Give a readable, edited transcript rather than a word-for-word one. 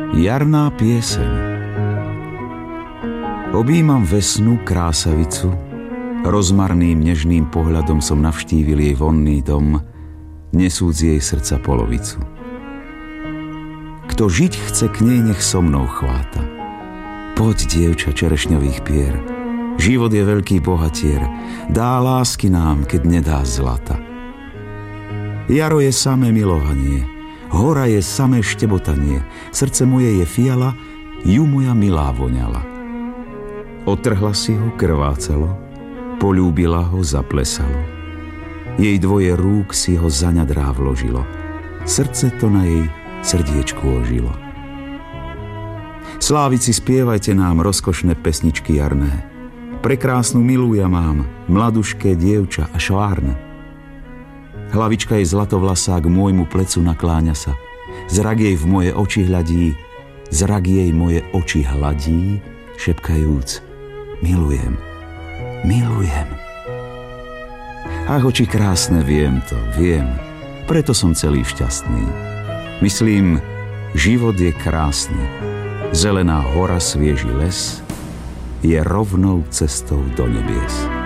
Jarná pieseň. Objímam vesnu krásavicu, rozmarným nežným pohľadom som navštívil jej vonný dom, nesúc jej srdca polovicu. Kto žiť chce, k nej nech so mnou chváta. Poď, dievča čerešňových pier, život je veľký bohatier, dá lásky nám, keď nedá zlata. Jaro je samé milovanie, hora je samé štebotanie, srdce moje je fiala, ju moja milá voňala. Otrhla si ho, krvácalo, polúbila ho, zaplesalo. Jej dvoje rúk si ho za ňadrá vložilo, srdce to na jej srdiečku ožilo. Slávici, spievajte nám rozkošné pesničky jarné. Prekrásnu milú ja mám, mladušké dievča a švárne. Hlavička jej zlatovlasá k môjmu plecu nakláňa sa. Zrak jej v moje oči hľadí, zrak jej moje oči hladí, šepkajúc: milujem, milujem. Ach, oči krásne, viem to, viem, preto som celý šťastný. Myslím, život je krásny. Zelená hora, svieži les je rovnou cestou do nebies.